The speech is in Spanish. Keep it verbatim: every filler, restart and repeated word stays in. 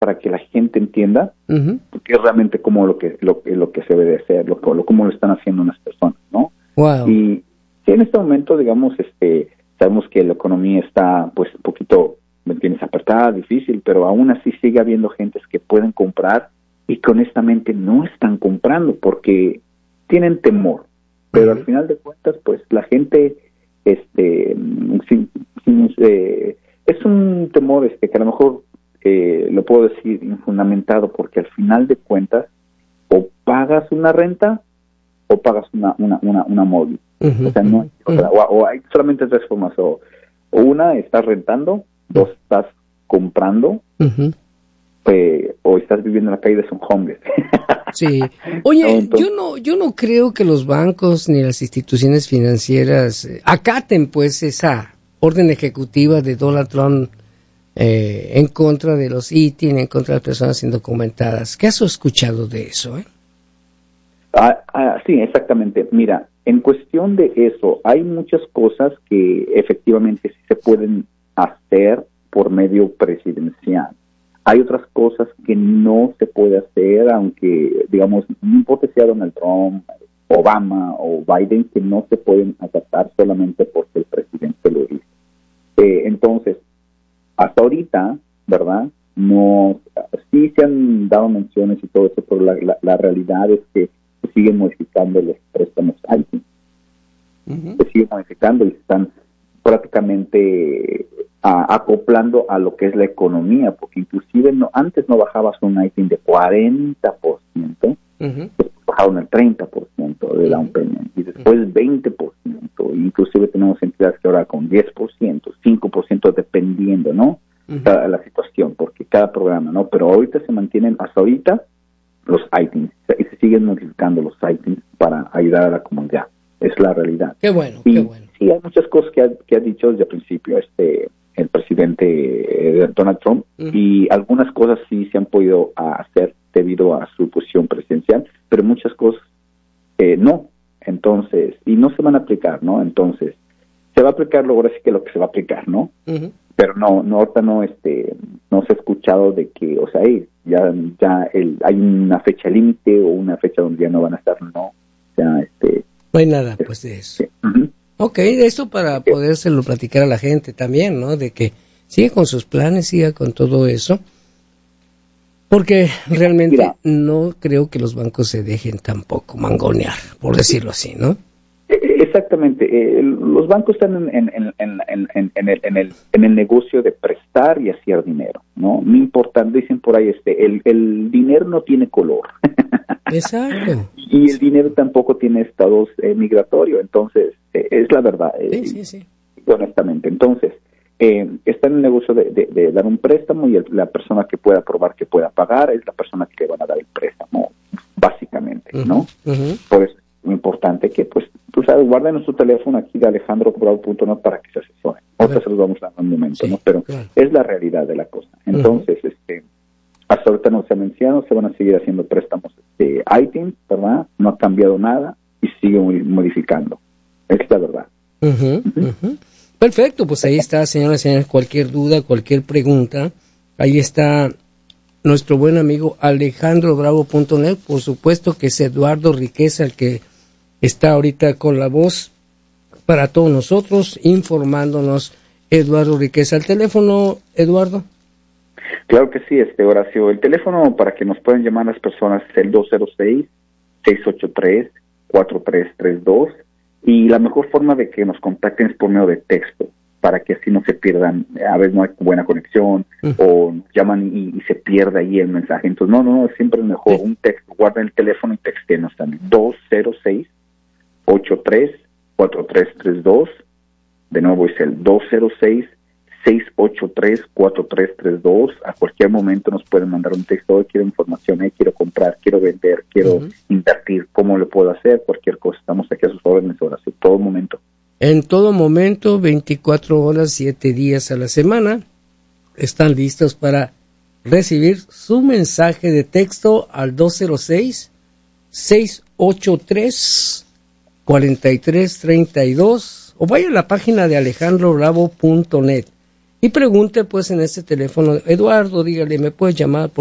para que la gente entienda uh-huh. porque es realmente como lo que lo, lo que se debe de hacer, lo, lo cómo lo están haciendo unas personas, ¿no? Wow. Y sí, en este momento, digamos, este, sabemos que la economía está, pues, un poquito, ¿me entiendes?, apretada, difícil, pero aún así sigue habiendo gentes que pueden comprar y que honestamente no están comprando porque tienen temor. Pero uh-huh. al final de cuentas, pues, la gente, este, sin, sin, eh, es un temor, este, que a lo mejor eh, lo puedo decir infundamentado, porque al final de cuentas, o pagas una renta o pagas una una una, una móvil. Uh-huh, o sea, no, uh-huh. o, sea o, o hay solamente tres formas, o, o una, estás rentando, dos, estás comprando, uh-huh. eh, o estás viviendo en la calle de son homeless. Sí. Oye, no, entonces, yo no yo no creo que los bancos ni las instituciones financieras eh, acaten pues esa orden ejecutiva de Donald Trump eh, en contra de los I T I N, en contra de las personas indocumentadas. ¿Qué has escuchado de eso, eh? Ah, ah, sí, exactamente. Mira, en cuestión de eso, hay muchas cosas que efectivamente sí se pueden hacer por medio presidencial. Hay otras cosas que no se puede hacer, aunque, digamos, no importa si sea Donald Trump, Obama o Biden, que no se pueden acatar solamente porque el presidente lo hizo. Eh, entonces, hasta ahorita, ¿verdad?, no, sí se han dado menciones y todo eso, pero la, la, la realidad es que se siguen modificando los préstamos I T I N. Uh-huh. Se siguen modificando y están prácticamente a, acoplando a lo que es la economía, porque inclusive no, antes no bajabas un I T I N de cuarenta por ciento, uh-huh. después bajaron el treinta por ciento de down payment y después uh-huh. veinte por ciento, inclusive tenemos entidades que ahora con diez por ciento, cinco por ciento dependiendo, ¿no? Uh-huh. La, la situación, porque cada programa, ¿no? Pero ahorita se mantienen, hasta ahorita, los I T I Ns, y se siguen modificando los I T I Ns para ayudar a la comunidad. Es la realidad. Qué bueno, y, qué bueno. Sí, hay muchas cosas que ha, que ha dicho desde el principio este el presidente eh, Donald Trump, uh-huh. y algunas cosas sí se han podido hacer debido a su posición presidencial, pero muchas cosas eh, no. Entonces, y no se van a aplicar, ¿no? Entonces, se va a aplicar luego así que lo que se va a aplicar, ¿no? Uh-huh. Pero no, no, ahorita no, este, no se ha escuchado de que, o sea, hey, ya, ya el, hay una fecha límite o una fecha donde ya no van a estar, no, o sea, este. No hay nada, pues, de eso. Sí. Uh-huh. Ok, de eso para podérselo platicar a la gente también, ¿no? De que siga con sus planes, siga con todo eso. Porque realmente Mira, no creo que los bancos se dejen tampoco mangonear, por decirlo así, ¿no? Exactamente. Eh, los bancos están en, en, en, en, en, en, el, en, el, en el negocio de prestar y hacer dinero, ¿no? No importa, dicen por ahí, este, el, el dinero no tiene color. Exacto. Y el dinero tampoco tiene estados eh, migratorios, entonces, eh, es la verdad. Eh, sí, sí, sí. Honestamente. Entonces, eh, está en el negocio de, de, de dar un préstamo y el, la persona que pueda probar que pueda pagar es la persona que le van a dar el préstamo, básicamente, uh-huh, ¿no? Uh-huh. Por eso es muy importante que, pues, tú sabes, guarden nuestro teléfono aquí de alejandro bravo punto net para que se asesoren. Ahorita se los vamos a dar en un momento, sí, ¿no? Pero claro, es la realidad de la cosa. Entonces, uh-huh, este, hasta ahorita no se ha mencionado, se van a seguir haciendo préstamos de I T I N, ¿verdad? No ha cambiado nada y sigue modificando. Es la verdad. Uh-huh, uh-huh. Uh-huh. Perfecto, pues ahí está, señoras y señores, cualquier duda, cualquier pregunta, ahí está nuestro buen amigo alejandro bravo punto net, por supuesto que es Eduardo Riqueza el que está ahorita con la voz para todos nosotros, informándonos. Eduardo Riqueza, ¿el teléfono, Eduardo? Claro que sí, este Horacio, el teléfono para que nos puedan llamar las personas es el dos cero seis, seis ocho tres, cuatro tres tres dos. Y la mejor forma de que nos contacten es por medio de texto, para que así no se pierdan, a veces no hay buena conexión, uh-huh, o llaman y, y se pierde ahí el mensaje. Entonces, no, no, no, siempre es mejor uh-huh, un texto, guarden el teléfono y textenos también, dos cero seis, ocho tres, cuatro tres tres dos, de nuevo es el dos cero seis, seis ocho tres, cuatro tres tres dos, a cualquier momento nos pueden mandar un texto, hoy quiero información, eh, quiero comprar, quiero vender, quiero uh-huh, invertir, ¿cómo lo puedo hacer? Cualquier cosa, estamos aquí a sus órdenes, ahora sí, todo momento. En todo momento, veinticuatro horas, siete días a la semana, están listos para recibir su mensaje de texto al dos cero seis, seis ocho tres, cuatro tres tres dos, o vaya a la página de alejandro bravo punto net. Y pregunte pues en este teléfono, Eduardo, dígale, ¿me puedes llamar por